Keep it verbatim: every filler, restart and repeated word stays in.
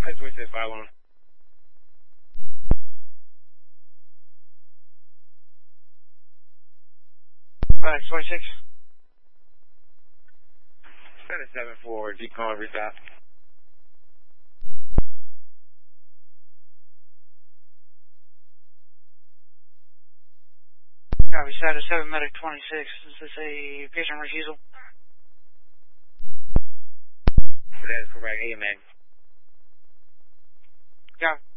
I switched to five one. Right, twenty-six. Set a seven four, decon restop. Copy, status seven, medic twenty-six. Is this a patient refusal? That is correct, A M A. Copy.